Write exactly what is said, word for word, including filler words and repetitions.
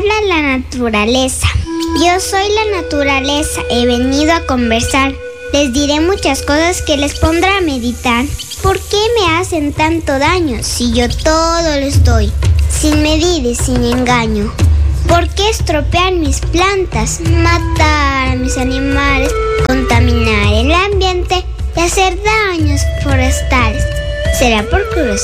habla la naturaleza. Yo soy la naturaleza, he venido a conversar. Les diré muchas cosas que les pondrá a meditar. ¿Por qué me hacen tanto daño si yo todo les doy, sin medida y sin engaño? ¿Por qué estropear mis plantas, matar a mis animales, contaminar el ambiente y hacer daños forestales? ¿Será por curiosidad?